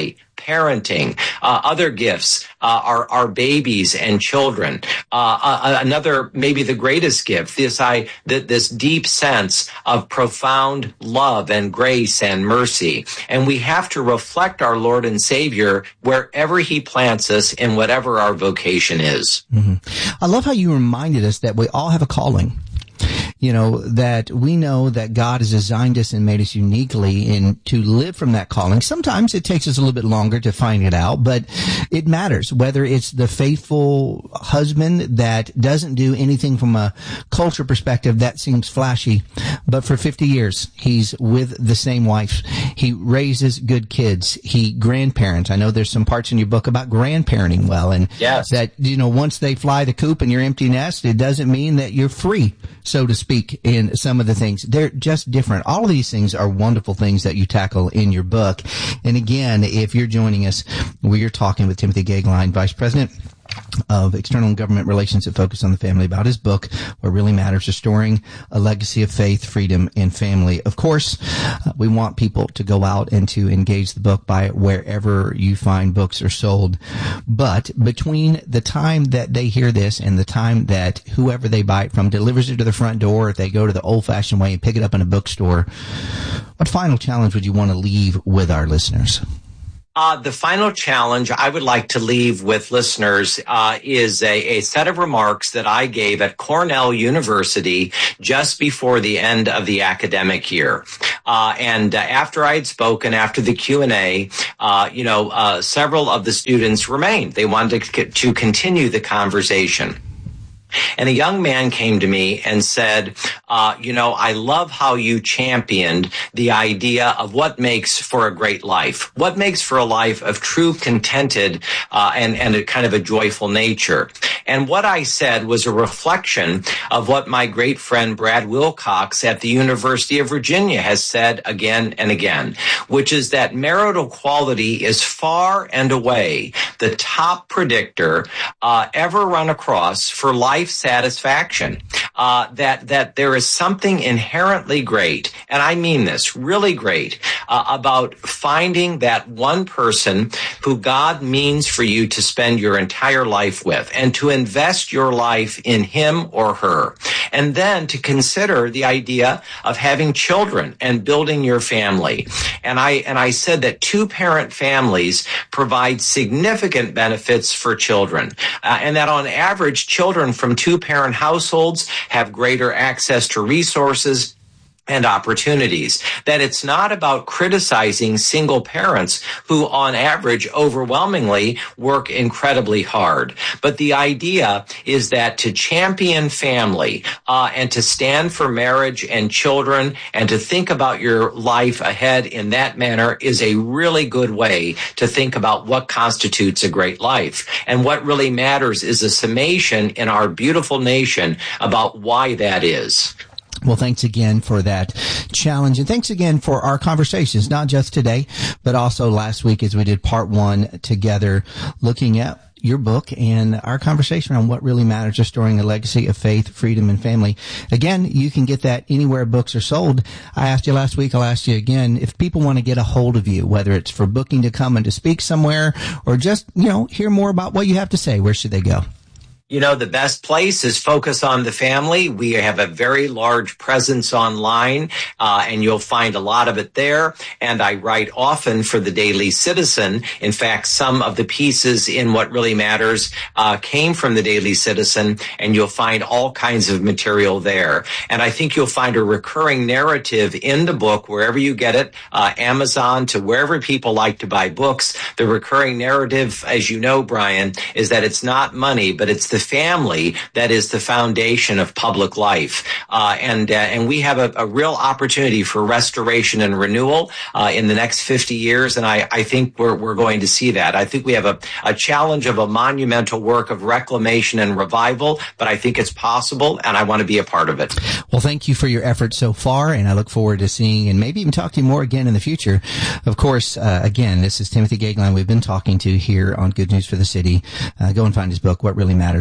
parenting. Uh, other gifts uh, are are babies and children. Uh, uh, another, maybe the greatest gift, this I th- this deep sense of profound love and grace and mercy. And we have to reflect our Lord and Savior wherever He plants us in whatever our vocation is. Mm-hmm. I love how you reminded us that we all have a calling. You know, that we know that God has designed us and made us uniquely in to live from that calling. Sometimes it takes us a little bit longer to find it out, but it matters whether it's the faithful husband that doesn't do anything from a culture perspective that seems flashy, but for fifty years, he's with the same wife. He raises good kids. He grandparents. I know there's some parts in your book about grandparenting well, and yes. that, you know, once they fly the coop in your empty nest, it doesn't mean that you're free, so to speak. Speak in some of the things. They're just different. All of these things are wonderful things that you tackle in your book. And again, if you're joining us, we're talking with Timothy Goeglein, Vice President of External and Government Relations at Focus on the Family, about his book, What Really Matters, Restoring a Legacy of Faith, Freedom, and Family. Of course, uh, we want people to go out and to engage the book, buy it wherever you find books are sold. But between the time that they hear this and the time that whoever they buy it from delivers it to the front door, if they go to the old-fashioned way and pick it up in a bookstore, what final challenge would you want to leave with our listeners? Uh, the final challenge I would like to leave with listeners uh, is a, a set of remarks that I gave at Cornell University just before the end of the academic year. Uh, and uh, after I had spoken, after the Q and A, uh, you know, uh, several of the students remained. They wanted to, to continue the conversation. And a young man came to me and said, uh, you know, I love how you championed the idea of what makes for a great life, what makes for a life of true contented uh, and, and a kind of a joyful nature. And what I said was a reflection of what my great friend Brad Wilcox at the University of Virginia has said again and again, which is that marital quality is far and away the top predictor uh, ever run across for life satisfaction, uh, that, that there is something inherently great, and I mean this, really great, uh, about finding that one person who God means for you to spend your entire life with and to invest your life in him or her. And then to consider the idea of having children and building your family. And I, and I said that two-parent families provide significant benefits for children, uh, and that on average, children from two-parent households have greater access to resources and opportunities, that it's not about criticizing single parents who on average overwhelmingly work incredibly hard. But the idea is that to champion family uh, and to stand for marriage and children and to think about your life ahead in that manner is a really good way to think about what constitutes a great life. And what really matters is a summation in our beautiful nation about why that is. Well, thanks again for that challenge. And thanks again for our conversations, not just today, but also last week as we did part one together, looking at your book and our conversation on what really matters, restoring a legacy of faith, freedom, and family. Again, you can get that anywhere books are sold. I asked you last week, I'll ask you again, if people want to get a hold of you, whether it's for booking to come and to speak somewhere or just, you know, hear more about what you have to say, where should they go? You know, the best place is Focus on the Family. We have a very large presence online, uh, and you'll find a lot of it there. And I write often for the Daily Citizen. In fact, some of the pieces in What Really Matters uh, came from the Daily Citizen, and you'll find all kinds of material there. And I think you'll find a recurring narrative in the book, wherever you get it, uh, Amazon to wherever people like to buy books. The recurring narrative, as you know, Brian, is that it's not money, but it's the The family that is the foundation of public life, uh, and uh, and we have a, a real opportunity for restoration and renewal uh, in the next fifty years, and I, I think we're we're going to see that. I think we have a, a challenge of a monumental work of reclamation and revival, but I think it's possible, and I want to be a part of it. Well, thank you for your efforts so far, and I look forward to seeing and maybe even talk to you more again in the future. Of course, uh, again, this is Timothy Goeglein we've been talking to here on Good News for the City. Uh, go and find his book, What Really Matters,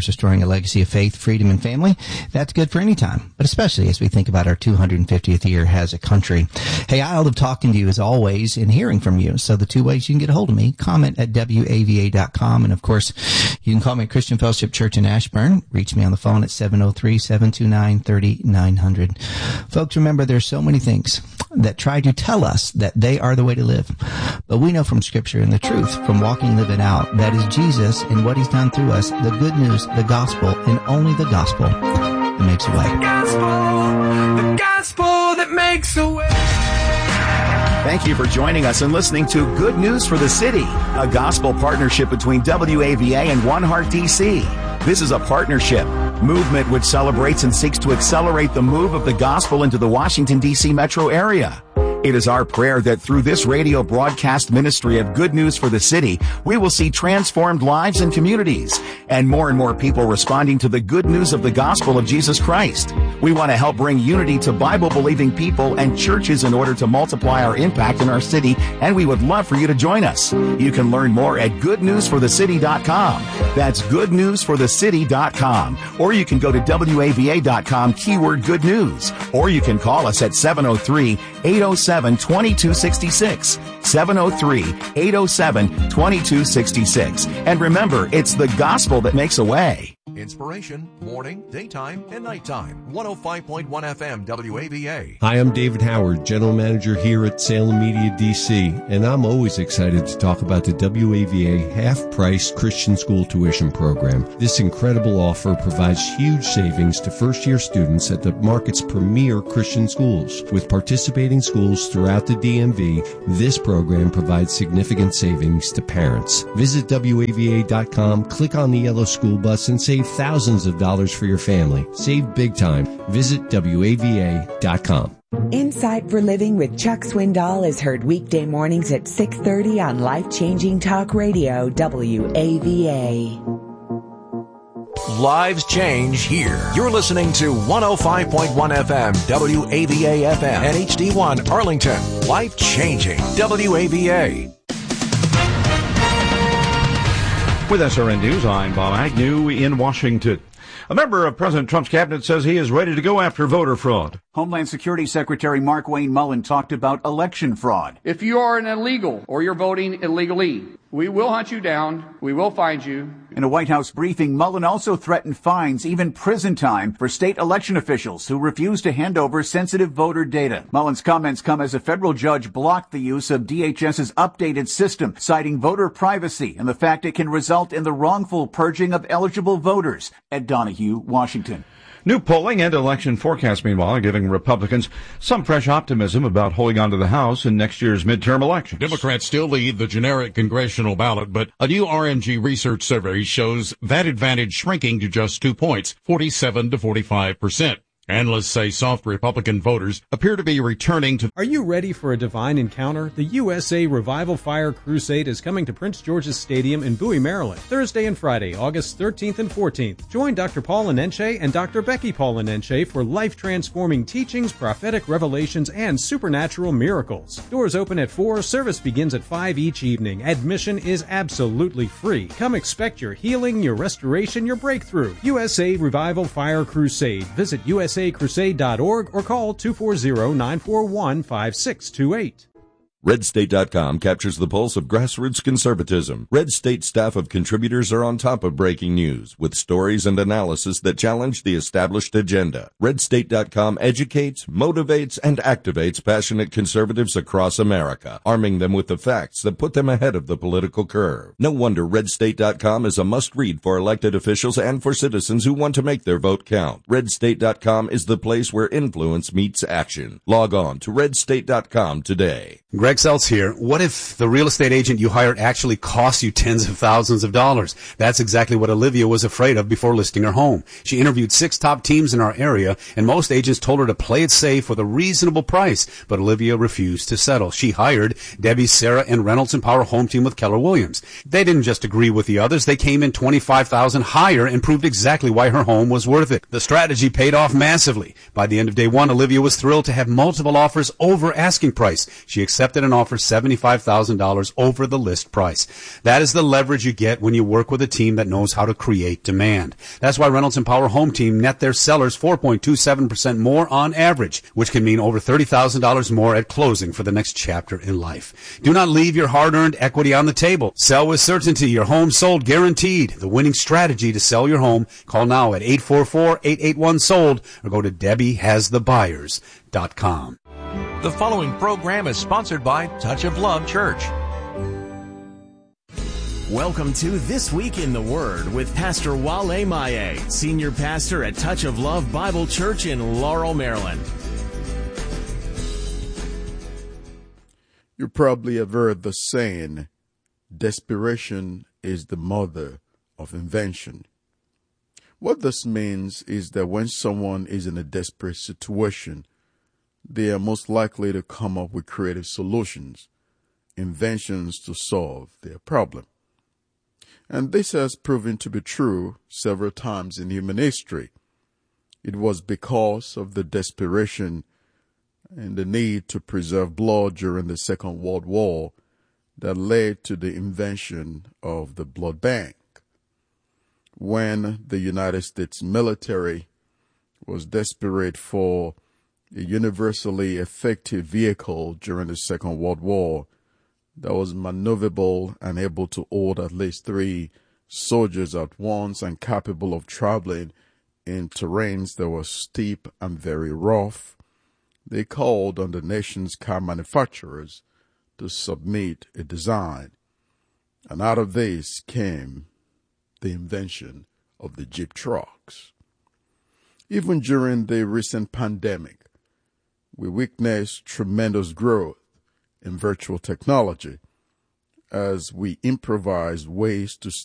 course, restoring a legacy of faith, freedom, and family. That's good for any time, but especially as we think about our two hundred fiftieth year as a country. Hey, I love talking to you as always and hearing from you. So the two ways you can get a hold of me, comment at W A V A dot com. And of course, you can call me at Christian Fellowship Church in Ashburn. Reach me on the phone at seven oh three, seven two nine, three nine zero zero. Folks, remember, there's so many things that try to tell us that they are the way to live. But we know from Scripture and the truth from walking, living out, that is Jesus and what he's done through us, the good news, the gospel, and only the gospel that makes a way. The gospel, the gospel that makes a way. Thank you for joining us and listening to Good News for the City, a gospel partnership between W A V A and One Heart D C. This is a partnership movement which celebrates and seeks to accelerate the move of the gospel into the Washington, D C metro area. It is our prayer that through this radio broadcast ministry of Good News for the City, we will see transformed lives and communities, and more and more people responding to the good news of the gospel of Jesus Christ. We want to help bring unity to Bible-believing people and churches in order to multiply our impact in our city, and we would love for you to join us. You can learn more at good news for the city dot com. That's good news for the city dot com. Or you can go to W A V A dot com, keyword good news. Or you can call us at seven oh three, eight oh seven, two two six six. seven oh three, eight oh seven, two two six six. And remember, it's the gospel that makes a way. Inspiration, morning, daytime, and nighttime. one oh five point one F M W A V A. Hi, I'm David Howard, General Manager here at Salem Media D C, and I'm always excited to talk about the W A V A half-price Christian school tuition program. This incredible offer provides huge savings to first-year students at the market's premier Christian schools. With participating schools throughout the D M V, this program provides significant savings to parents. Visit W A V A dot com, click on the yellow school bus, and save thousands of dollars for your family. Save big time. Visit W A V A dot com. Insight for Living with Chuck Swindoll is heard weekday mornings at six thirty on Life-Changing Talk Radio, W A V A. Lives change here. You're listening to one oh five point one F M, W A V A F M, and H D one Arlington. Life changing, W A V A. With S R N News, I'm Bob Agnew in Washington. A member of President Trump's cabinet says he is ready to go after voter fraud. Homeland Security Secretary Markwayne Mullin talked about election fraud. If you are an illegal or you're voting illegally, we will hunt you down. We will find you. In a White House briefing, Mullin also threatened fines, even prison time, for state election officials who refuse to hand over sensitive voter data. Mullin's comments come as a federal judge blocked the use of D H S's updated system, citing voter privacy and the fact it can result in the wrongful purging of eligible voters. Ed Donahue, Washington. New polling and election forecasts, meanwhile, are giving Republicans some fresh optimism about holding on to the House in next year's midterm elections. Democrats still lead the generic congressional ballot, but a new R M G research survey shows that advantage shrinking to just two points, forty-seven to forty-five percent. Analysts say soft Republican voters appear to be returning to... Are you ready for a divine encounter? The U S A Revival Fire Crusade is coming to Prince George's Stadium in Bowie, Maryland, Thursday and Friday, August thirteenth and fourteenth. Join Doctor Paul Anenche and Doctor Becky Paul Anenche for life-transforming teachings, prophetic revelations, and supernatural miracles. Doors open at four, service begins at five each evening. Admission is absolutely free. Come expect your healing, your restoration, your breakthrough. U S A Revival Fire Crusade. Visit U S A crusade dot org or call two four zero, nine four one, five six two eight. Red State dot com captures the pulse of grassroots conservatism. Red State staff of contributors are on top of breaking news with stories and analysis that challenge the established agenda. Red State dot com educates, motivates, and activates passionate conservatives across America, arming them with the facts that put them ahead of the political curve. No wonder Red State dot com is a must-read for elected officials and for citizens who want to make their vote count. Red State dot com is the place where influence meets action. Log on to Red State dot com today. Greg Seltz here. What if the real estate agent you hired actually cost you tens of thousands of dollars? That's exactly what Olivia was afraid of before listing her home. She interviewed six top teams in our area, and most agents told her to play it safe with a reasonable price, but Olivia refused to settle. She hired Debbie, Sarah, and Reynolds and Power Home Team with Keller Williams. They didn't just agree with the others. They came in twenty-five thousand dollars higher and proved exactly why her home was worth it. The strategy paid off massively. By the end of day one, Olivia was thrilled to have multiple offers over asking price. She accepted accepted an offer seventy-five thousand dollars over the list price. That is the leverage you get when you work with a team that knows how to create demand. That's why Reynolds and Power Home Team net their sellers four point two seven percent more on average, which can mean over thirty thousand dollars more at closing for the next chapter in life. Do not leave your hard-earned equity on the table. Sell with certainty. Your home sold guaranteed. The winning strategy to sell your home. Call now at eight four four, eight eight one, sold or go to debbie has the buyers dot com. The following program is sponsored by Touch of Love Church. Welcome to This Week in the Word with Pastor Wale Maye, Senior Pastor at Touch of Love Bible Church in Laurel, Maryland. You probably have heard the saying, desperation is the mother of invention. What this means is that when someone is in a desperate situation, they are most likely to come up with creative solutions, inventions to solve their problem. And this has proven to be true several times in human history. It was because of the desperation and the need to preserve blood during the Second World War that led to the invention of the blood bank. When the United States military was desperate for a universally effective vehicle during the Second World War that was maneuverable and able to hold at least three soldiers at once and capable of traveling in terrains that were steep and very rough, they called on the nation's car manufacturers to submit a design. And out of this came the invention of the Jeep trucks. Even during the recent pandemic, we witnessed tremendous growth in virtual technology as we improvised ways to